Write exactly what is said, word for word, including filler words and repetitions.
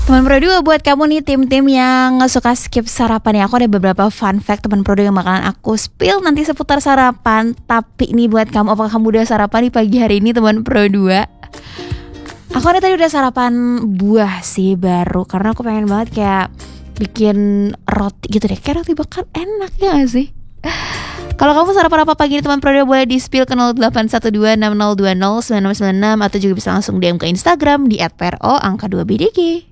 Teman Pro dua, buat kamu nih tim-tim yang suka skip sarapan ya, aku ada beberapa fun fact Teman Pro dua yang bakalan aku spill nanti seputar sarapan. Tapi ini buat kamu, apakah kamu udah sarapan di pagi hari ini Teman Pro dua? Aku nih tadi udah sarapan buah sih baru, karena aku pengen banget kayak bikin roti gitu deh, kayak roti bakar enak ya gak sih? Kalau kamu sarapan apa pagi ini Teman Pro dua, boleh di spill ke nol delapan satu dua enam nol dua nol sembilan enam sembilan enam, atau juga bisa langsung D M ke Instagram di et pro angka dua b d g.